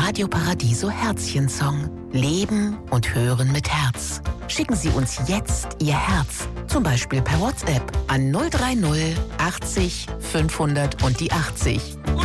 Radio Paradiso Herzchensong. Leben und hören mit Herz. Schicken Sie uns jetzt Ihr Herz, zum Beispiel per WhatsApp an 030 80 500 und die 80.